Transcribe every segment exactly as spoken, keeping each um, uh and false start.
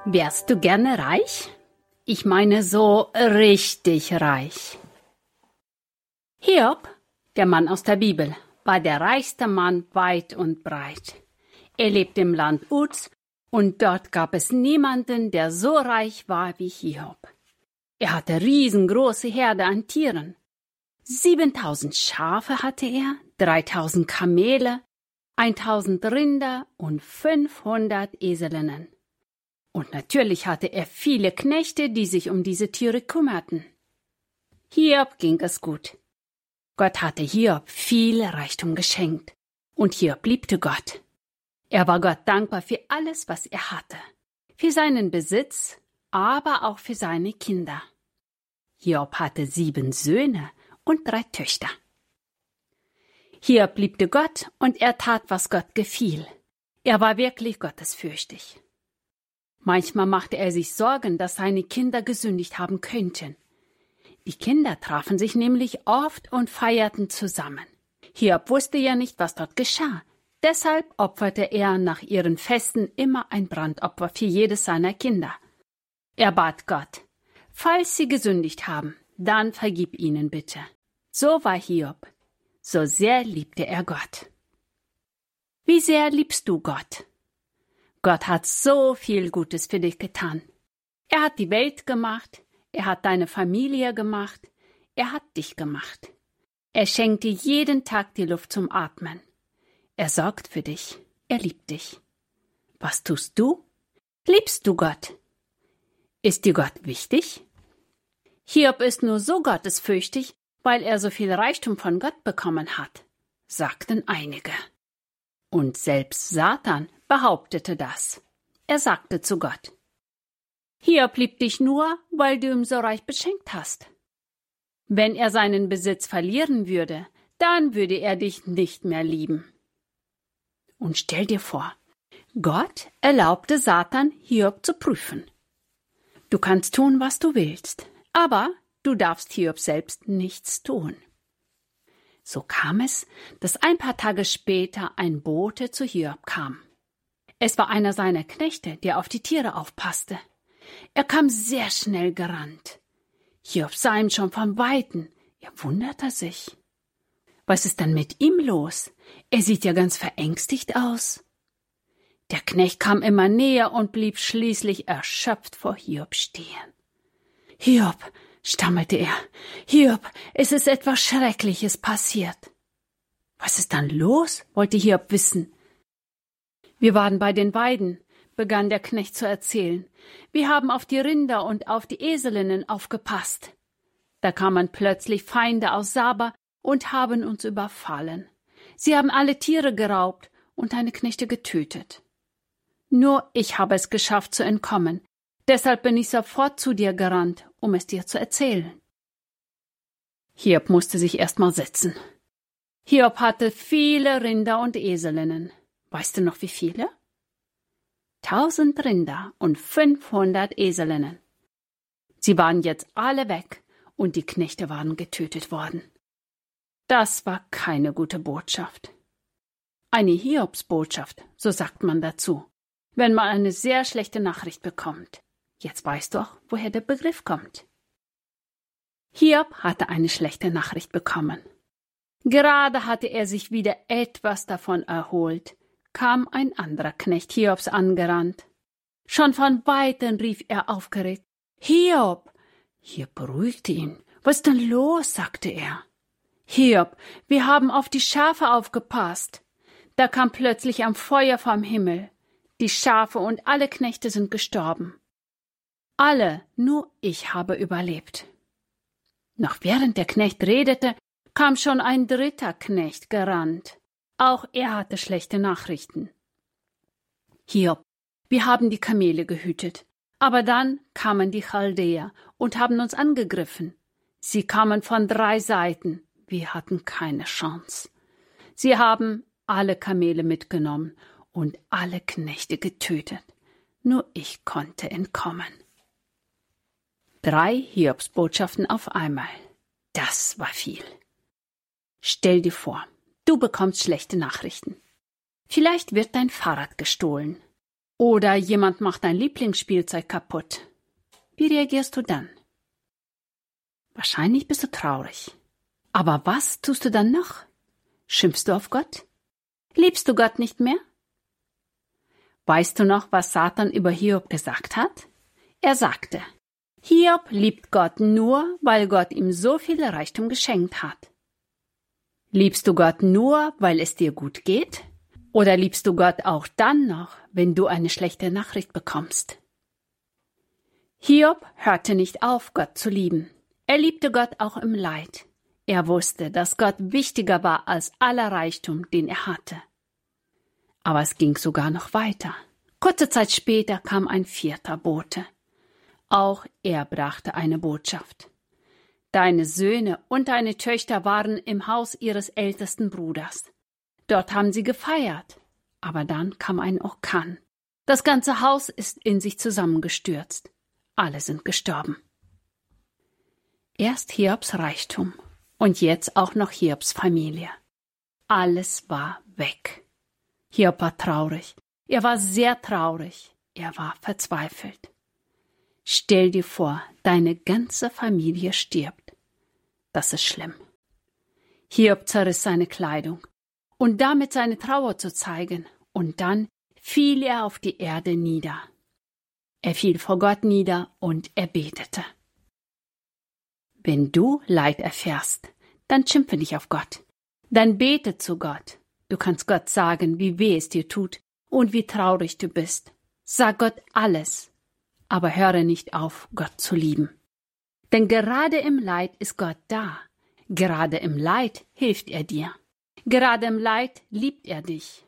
Wärst du gerne reich? Ich meine so richtig reich. Hiob, der Mann aus der Bibel, war der reichste Mann weit und breit. Er lebte im Land Uz und dort gab es niemanden, der so reich war wie Hiob. Er hatte riesengroße Herde an Tieren. siebentausend Schafe hatte er, dreitausend Kamele, eintausend Rinder und fünfhundert Eselinnen. Und natürlich hatte er viele Knechte, die sich um diese Tiere kümmerten. Hiob ging es gut. Gott hatte Hiob viel Reichtum geschenkt. Und Hiob liebte Gott. Er war Gott dankbar für alles, was er hatte. Für seinen Besitz, aber auch für seine Kinder. Hiob hatte sieben Söhne und drei Töchter. Hiob liebte Gott und er tat, was Gott gefiel. Er war wirklich gottesfürchtig. Manchmal machte er sich Sorgen, dass seine Kinder gesündigt haben könnten. Die Kinder trafen sich nämlich oft und feierten zusammen. Hiob wusste ja nicht, was dort geschah. Deshalb opferte er nach ihren Festen immer ein Brandopfer für jedes seiner Kinder. Er bat Gott, falls sie gesündigt haben, dann vergib ihnen bitte. So war Hiob. So sehr liebte er Gott. Wie sehr liebst du Gott? Gott hat so viel Gutes für dich getan. Er hat die Welt gemacht, er hat deine Familie gemacht, er hat dich gemacht. Er schenkt dir jeden Tag die Luft zum Atmen. Er sorgt für dich, er liebt dich. Was tust du? Liebst du Gott? Ist dir Gott wichtig? Hiob ist nur so gottesfürchtig, weil er so viel Reichtum von Gott bekommen hat, sagten einige. Und selbst Satan behauptete das. Er sagte zu Gott, Hiob liebt dich nur, weil du ihn so reich beschenkt hast. Wenn er seinen Besitz verlieren würde, dann würde er dich nicht mehr lieben. Und stell dir vor, Gott erlaubte Satan, Hiob zu prüfen. Du kannst tun, was du willst, aber du darfst Hiob selbst nichts tun. So kam es, dass ein paar Tage später ein Bote zu Hiob kam. Es war einer seiner Knechte, der auf die Tiere aufpasste. Er kam sehr schnell gerannt. Hiob sah ihn schon von Weitem. Er wunderte sich. Was ist denn mit ihm los? Er sieht ja ganz verängstigt aus. Der Knecht kam immer näher und blieb schließlich erschöpft vor Hiob stehen. Hiob, stammelte er, Hiob, es ist etwas Schreckliches passiert. Was ist dann los? Wollte Hiob wissen. Wir waren bei den Weiden, begann der Knecht zu erzählen. Wir haben auf die Rinder und auf die Eselinnen aufgepasst. Da kamen plötzlich Feinde aus Saba und haben uns überfallen. Sie haben alle Tiere geraubt und deine Knechte getötet. Nur ich habe es geschafft zu entkommen. Deshalb bin ich sofort zu dir gerannt, um es dir zu erzählen. Hiob musste sich erst mal setzen. Hiob hatte viele Rinder und Eselinnen. Weißt du noch, wie viele? Tausend Rinder und fünfhundert Eselinnen. Sie waren jetzt alle weg und die Knechte waren getötet worden. Das war keine gute Botschaft. Eine Hiobsbotschaft, so sagt man dazu, wenn man eine sehr schlechte Nachricht bekommt. Jetzt weißt du auch, woher der Begriff kommt. Hiob hatte eine schlechte Nachricht bekommen. Gerade hatte er sich wieder etwas davon erholt, kam ein anderer Knecht Hiobs angerannt. Schon von Weitem rief er aufgeregt, Hiob! Hiob beruhigte ihn. Was ist denn los? Sagte er. Hiob, wir haben auf die Schafe aufgepasst. Da kam plötzlich ein Feuer vom Himmel. Die Schafe und alle Knechte sind gestorben. Alle, nur ich habe überlebt. Noch während der Knecht redete, kam schon ein dritter Knecht gerannt. Auch er hatte schlechte Nachrichten. Hiob, wir haben die Kamele gehütet, aber dann kamen die Chaldäer und haben uns angegriffen. Sie kamen von drei Seiten, wir hatten keine Chance. Sie haben alle Kamele mitgenommen und alle Knechte getötet. Nur ich konnte entkommen. Drei Hiobsbotschaften auf einmal. Das war viel. Stell dir vor, du bekommst schlechte Nachrichten. Vielleicht wird dein Fahrrad gestohlen. Oder jemand macht dein Lieblingsspielzeug kaputt. Wie reagierst du dann? Wahrscheinlich bist du traurig. Aber was tust du dann noch? Schimpfst du auf Gott? Liebst du Gott nicht mehr? Weißt du noch, was Satan über Hiob gesagt hat? Er sagte, Hiob liebt Gott nur, weil Gott ihm so viel Reichtum geschenkt hat. Liebst du Gott nur, weil es dir gut geht? Oder liebst du Gott auch dann noch, wenn du eine schlechte Nachricht bekommst? Hiob hörte nicht auf, Gott zu lieben. Er liebte Gott auch im Leid. Er wusste, dass Gott wichtiger war als aller Reichtum, den er hatte. Aber es ging sogar noch weiter. Kurze Zeit später kam ein vierter Bote. Auch er brachte eine Botschaft. Deine Söhne und deine Töchter waren im Haus ihres ältesten Bruders. Dort haben sie gefeiert. Aber dann kam ein Orkan. Das ganze Haus ist in sich zusammengestürzt. Alle sind gestorben. Erst Hiobs Reichtum und jetzt auch noch Hiobs Familie. Alles war weg. Hiob war traurig. Er war sehr traurig. Er war verzweifelt. Stell dir vor, deine ganze Familie stirbt. Das ist schlimm. Hiob zerriss seine Kleidung, und damit seine Trauer zu zeigen, und dann fiel er auf die Erde nieder. Er fiel vor Gott nieder und er betete. Wenn du Leid erfährst, dann schimpfe nicht auf Gott. Dann bete zu Gott. Du kannst Gott sagen, wie weh es dir tut und wie traurig du bist. Sag Gott alles, aber höre nicht auf, Gott zu lieben. Denn gerade im Leid ist Gott da. Gerade im Leid hilft er dir. Gerade im Leid liebt er dich.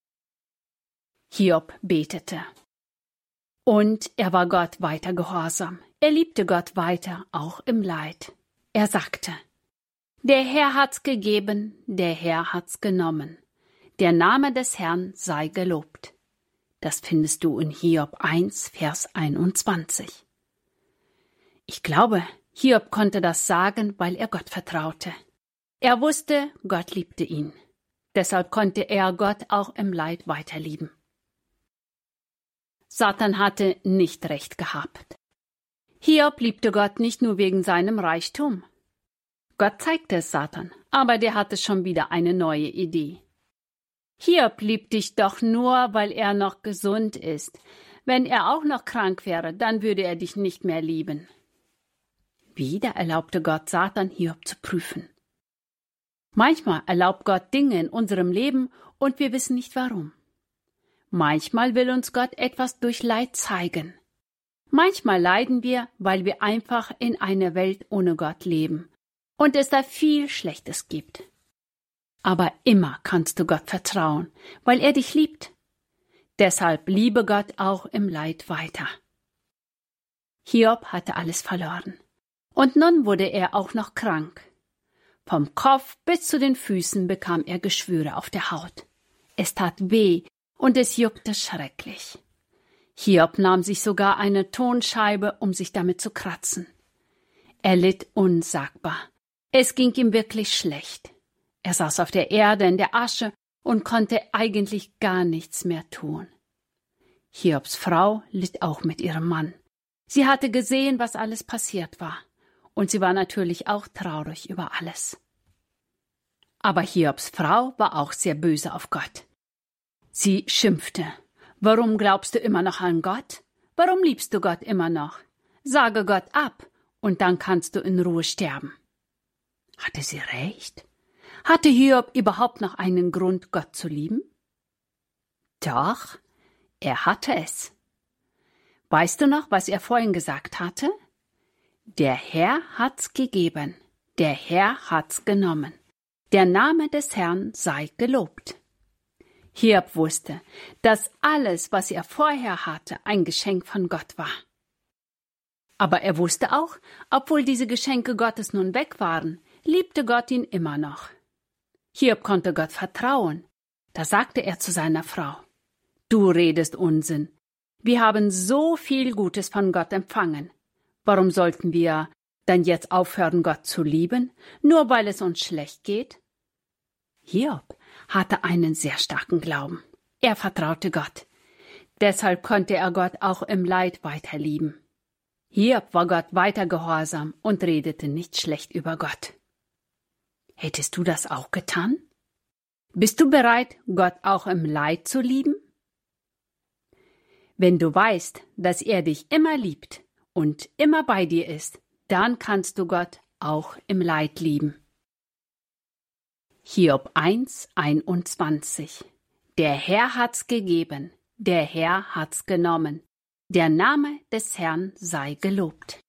Hiob betete. Und er war Gott weiter gehorsam. Er liebte Gott weiter, auch im Leid. Er sagte, der Herr hat's gegeben, der Herr hat's genommen. Der Name des Herrn sei gelobt. Das findest du in Hiob eins, Vers einundzwanzig. Ich glaube, Hiob konnte das sagen, weil er Gott vertraute. Er wusste, Gott liebte ihn. Deshalb konnte er Gott auch im Leid weiterlieben. Satan hatte nicht recht gehabt. Hiob liebte Gott nicht nur wegen seinem Reichtum. Gott zeigte es Satan, aber der hatte schon wieder eine neue Idee. Hiob liebt dich doch nur, weil er noch gesund ist. Wenn er auch noch krank wäre, dann würde er dich nicht mehr lieben. Wieder erlaubte Gott Satan, Hiob zu prüfen. Manchmal erlaubt Gott Dinge in unserem Leben und wir wissen nicht warum. Manchmal will uns Gott etwas durch Leid zeigen. Manchmal leiden wir, weil wir einfach in einer Welt ohne Gott leben und es da viel Schlechtes gibt. Aber immer kannst du Gott vertrauen, weil er dich liebt. Deshalb liebe Gott auch im Leid weiter. Hiob hatte alles verloren. Und nun wurde er auch noch krank. Vom Kopf bis zu den Füßen bekam er Geschwüre auf der Haut. Es tat weh und es juckte schrecklich. Hiob nahm sich sogar eine Tonscheibe, um sich damit zu kratzen. Er litt unsagbar. Es ging ihm wirklich schlecht. Er saß auf der Erde in der Asche und konnte eigentlich gar nichts mehr tun. Hiobs Frau litt auch mit ihrem Mann. Sie hatte gesehen, was alles passiert war. Und sie war natürlich auch traurig über alles. Aber Hiobs Frau war auch sehr böse auf Gott. Sie schimpfte. Warum glaubst du immer noch an Gott? Warum liebst du Gott immer noch? Sage Gott ab, und dann kannst du in Ruhe sterben. Hatte sie recht? Hatte Hiob überhaupt noch einen Grund, Gott zu lieben? Doch, er hatte es. Weißt du noch, was er vorhin gesagt hatte? Der Herr hat's gegeben, der Herr hat's genommen. Der Name des Herrn sei gelobt. Hiob wusste, dass alles, was er vorher hatte, ein Geschenk von Gott war. Aber er wusste auch, obwohl diese Geschenke Gottes nun weg waren, liebte Gott ihn immer noch. Hiob konnte Gott vertrauen. Da sagte er zu seiner Frau, »Du redest Unsinn. Wir haben so viel Gutes von Gott empfangen. Warum sollten wir dann jetzt aufhören, Gott zu lieben, nur weil es uns schlecht geht?« Hiob hatte einen sehr starken Glauben. Er vertraute Gott. Deshalb konnte er Gott auch im Leid weiter lieben. Hiob war Gott weiter gehorsam und redete nicht schlecht über Gott. Hättest du das auch getan? Bist du bereit, Gott auch im Leid zu lieben? Wenn du weißt, dass er dich immer liebt und immer bei dir ist, dann kannst du Gott auch im Leid lieben. Hiob eins, einundzwanzig. Der Herr hat's gegeben, der Herr hat's genommen. Der Name des Herrn sei gelobt.